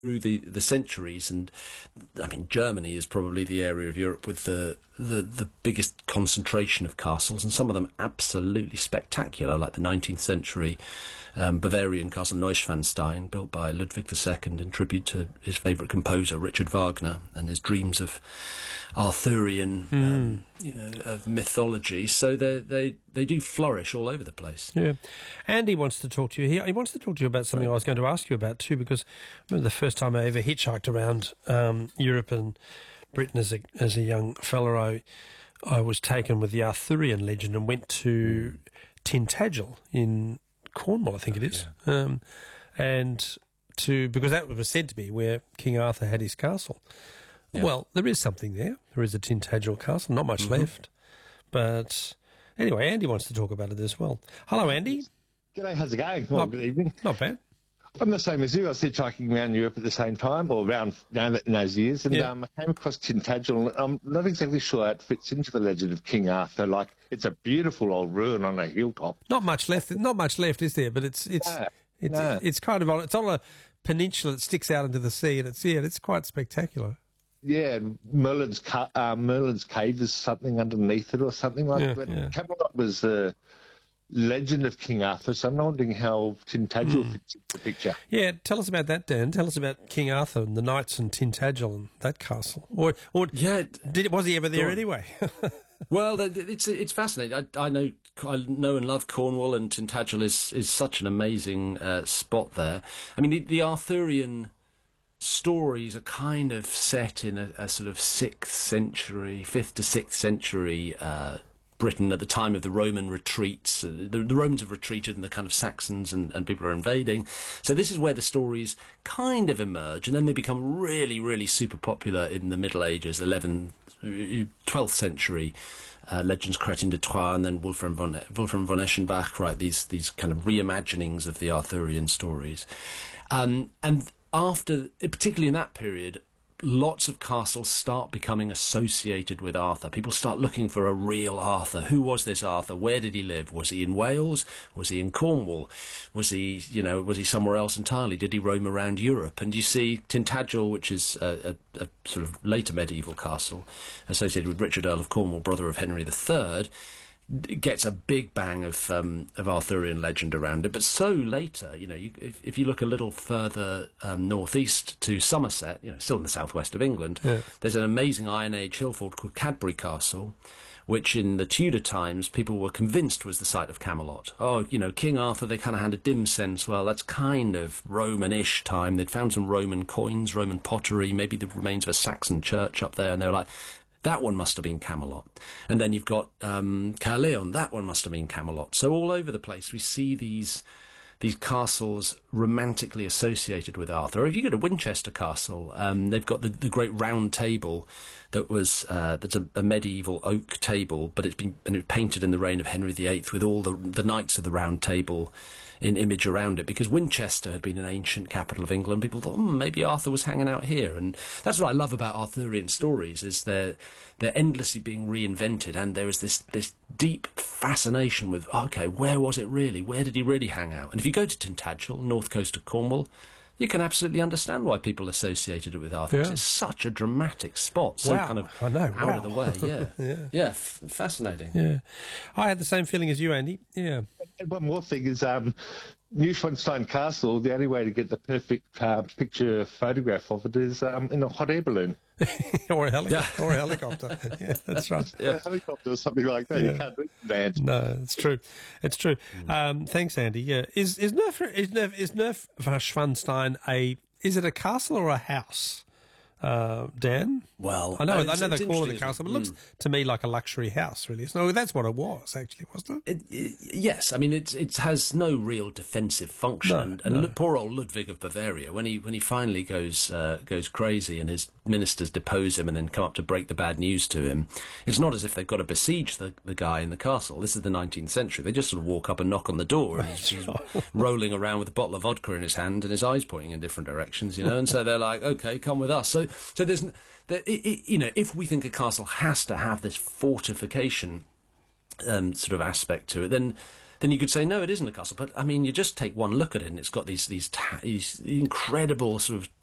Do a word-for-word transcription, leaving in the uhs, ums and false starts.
through the, the centuries, and I mean Germany is probably the area of Europe with the, the the biggest concentration of castles, and some of them absolutely spectacular, like the nineteenth century um, Bavarian castle Neuschwanstein, built by Ludwig the Second in tribute to his favourite composer Richard Wagner and his dreams of Arthurian mm. um, you know, of mythology. So they they they do flourish all over the place. Yeah, Andy wants to talk to you here. He wants to talk to you about something I was going to ask you about too, because I remember the first time I ever hitchhiked around um, Europe and Britain as a as a young fellow, I, I was taken with the Arthurian legend and went to mm. Tintagel in Cornwall, I think it is, yeah. um, and to because that was said to be where King Arthur had his castle. Yeah. Well, there is something there. There is a Tintagel castle, not much mm-hmm. left, but anyway, Andy wants to talk about it as well. Hello, Andy. G'day, how's it going? Well, not, good evening. Not bad. I'm the same as you. I was hitchhiking around Europe at the same time, or around, around in those years, and yeah. um, I came across Tintagel, and I'm not exactly sure how it fits into the legend of King Arthur. Like, it's a beautiful old ruin on a hilltop. Not much left. Not much left, is there? But it's it's no, it's no. it's kind of on. It's on a peninsula that sticks out into the sea, and it's yeah, it's quite spectacular. Yeah, Merlin's ca- uh, Merlin's cave is something underneath it, or something like yeah, that. Yeah. Camelot was the legend of King Arthur, so I'm wondering how Tintagel mm. fits into the picture. Yeah, tell us about that, Dan. Tell us about King Arthur and the knights and Tintagel and that castle. Or, or yeah, did was he ever there anyway? Well, it's it's fascinating. I, I know I know and love Cornwall, and Tintagel is is such an amazing uh, spot there. I mean, the, the Arthurian stories are kind of set in a, a sort of sixth century, fifth to sixth century uh, Britain at the time of the Roman retreats. Uh, the, the Romans have retreated, and the kind of Saxons and, and people are invading. So this is where the stories kind of emerge, and then they become really, really super popular in the Middle Ages, eleventh, twelfth century. Uh, Legends Chrétien de Troyes, and then Wolfram von, Wolfram von Eschenbach, right, these, these kind of reimaginings of the Arthurian stories. Um, and after, particularly in that period, lots of castles start becoming associated with Arthur. People start looking for a real Arthur. Who was this Arthur? Where did he live? Was he in Wales? Was he in Cornwall? Was he, you know, was he somewhere else entirely? Did he roam around Europe? And you see Tintagel, which is a, a, a sort of later medieval castle associated with Richard, Earl of Cornwall, brother of Henry the Third, gets a big bang of um, of Arthurian legend around it. But so later, you know, you, if, if you look a little further um, northeast to Somerset, you know, still in the southwest of England, yeah. there's an amazing Iron Age hill fort called Cadbury Castle, which in the Tudor times people were convinced was the site of Camelot. Oh, you know, King Arthur, they kind of had a dim sense, well, that's kind of Roman-ish time. They'd found some Roman coins, Roman pottery, maybe the remains of a Saxon church up there, and they were like, that one must have been Camelot. And then you've got um, Caerleon, that one must have been Camelot. So all over the place we see these these castles romantically associated with Arthur. Or if you go to Winchester Castle, um, they've got the, the great round table that was uh, that's a, a medieval oak table, but it's been and it painted in the reign of Henry the Eighth with all the the knights of the round table in image around it, because Winchester had been an ancient capital of England. People thought, hmm, maybe Arthur was hanging out here. And that's what I love about Arthurian stories, is they're, they're endlessly being reinvented, and there is this, this deep fascination with, okay, where was it really? Where did he really hang out? And if you go to Tintagel, north coast of Cornwall, you can absolutely understand why people associated it with Arthur. Yeah. It's such a dramatic spot, so wow. kind of I know, out wow. of the way. Yeah, yeah, yeah f- fascinating. Yeah, I had the same feeling as you, Andy. Yeah. And one more thing is, um, Neuschwanstein Castle, the only way to get the perfect uh, picture photograph of it is um, in a hot air balloon. or, a heli- yeah. or a helicopter. Yeah, that's right. Yeah. A helicopter or something like that. Yeah. You can't do that. No, it's true. It's true. Um, thanks, Andy. Yeah. Is is Nerf is Nerf is Nerf Schwanstein a is it a castle or a house? Uh, Dan? Well, I know, uh, I know they call it a it? castle, but it looks mm. to me like a luxury house, really. So that's what it was, actually, wasn't it? it, it yes, I mean it. It has no real defensive function, no, and, and no. Lu- poor old Ludwig of Bavaria, when he when he finally goes uh, goes crazy, and his ministers depose him and then come up to break the bad news to him. It's not as if they've got to besiege the, the guy in the castle. This is the nineteenth century. They just sort of walk up and knock on the door, and he's, he's rolling around with a bottle of vodka in his hand and his eyes pointing in different directions, you know. And so they're like, "Okay, come with us." So, so there's. That it, it, you know, if we think a castle has to have this fortification um, sort of aspect to it, then then you could say no, it isn't a castle. But I mean, you just take one look at it, and it's got these these, ta- these incredible sort of